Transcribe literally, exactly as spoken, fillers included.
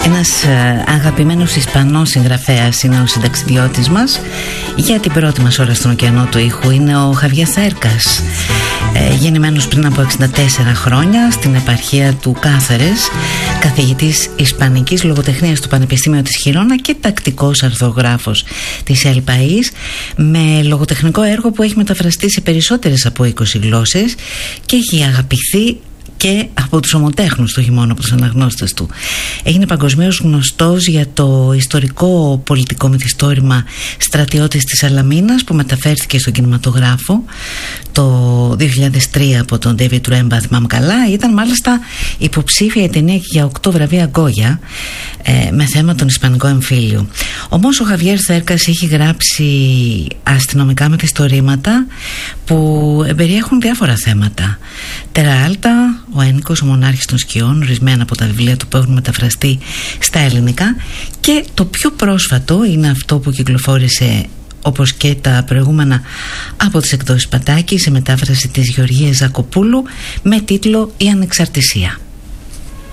Ένας αγαπημένος Ισπανός συγγραφέας είναι ο συνταξιδιώτης μας για την πρώτη μας ώρα στον ωκεανό του ήχου. Είναι ο Χαβιέρ Θέρκας, ε, γεννημένος πριν από εξήντα τέσσερα χρόνια στην επαρχία του Κάθερες, καθηγητής ισπανικής λογοτεχνίας του Πανεπιστήμιου της Χιρόνα και τακτικός αρθρογράφος της El País, με λογοτεχνικό έργο που έχει μεταφραστεί σε περισσότερες από είκοσι γλώσσες και έχει αγαπηθεί και από τους ομοτέχνους του, όχι μόνο από τους αναγνώστες του. Έγινε παγκοσμίως γνωστός για το ιστορικό πολιτικό μυθιστόρημα «Στρατιώτης της Σαλαμίνας» που μεταφέρθηκε στον κινηματογράφο το δύο χιλιάδες τρία από τον David Trumba, θυμάμαι καλά. Ήταν μάλιστα υποψήφια η ταινία για οκτώ βραβεία Γκόγια ε, με θέμα τον Ισπανικό εμφύλιο. Όμως ο Χαβιέρ Θέρκας έχει γράψει αστυνομικά μυθιστορήματα που περιέχουν διάφορα θέματα. Τεράλτα, ο Ένικος, ο Μονάρχης των Σκιών, ορισμένα από τα βιβλία του που έχουν μεταφραστεί στα ελληνικά, και το πιο πρόσφατο είναι αυτό που κυκλοφόρησε όπως και τα προηγούμενα από τις εκδόσεις Πατάκη σε μετάφραση της Γεωργίας Ζακοπούλου με τίτλο «Η Ανεξαρτησία».